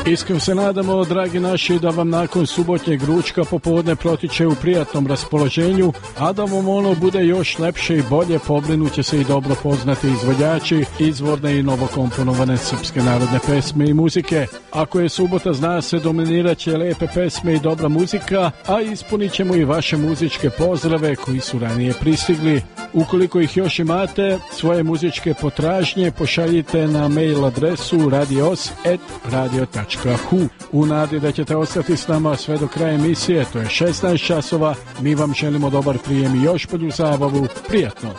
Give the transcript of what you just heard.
Iskreno se nadamo, dragi naši, da vam nakon subotnjeg ručka popodne protiče u prijatnom raspoloženju, a da vam ono bude još lepše i bolje, pobrinuće se i dobro poznati izvođači izvorne i novokomponovane srpske narodne pesme i muzike. Ako je subota, zna se, dominirat će lepe pesme i dobra muzika, a ispunit ćemo i vaše muzičke pozdrave koji su ranije pristigli. Ukoliko ih još imate, svoje muzičke potražnje pošaljite na mail adresu radios@radio.hu. U nadi da ćete ostati s nama sve do kraja emisije, to je 16 časova, mi vam želimo dobar prijem i još bolju zabavu. Prijatno!